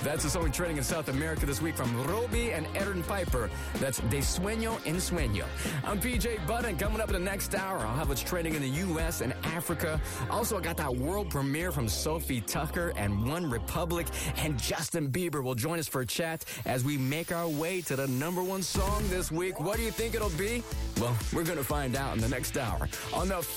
That's the song trending in South America this week from Roby and Aaron Piper. That's De Sueño en Sueño. I'm PJ Button. Coming up in the next hour, I'll have what's trending in the U.S. and Africa. Also, I got that world premiere from Sophie Tucker and One Republic. And Justin Bieber will join us for a chat as we make our way to the #1 song this week. What do you think it'll be? Well, we're going to find out in the next hour on the